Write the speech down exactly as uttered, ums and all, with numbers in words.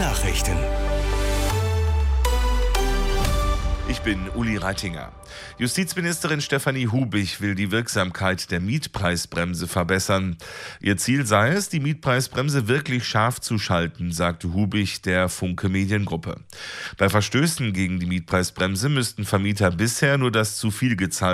Nachrichten. Ich bin Uli Reitinger. Justizministerin Stefanie Hubich will die Wirksamkeit der Mietpreisbremse verbessern. Ihr Ziel sei es, die Mietpreisbremse wirklich scharf zu schalten, sagte Hubich der Funke Mediengruppe. Bei Verstößen gegen die Mietpreisbremse müssten Vermieter bisher nur das zu viel gezahlte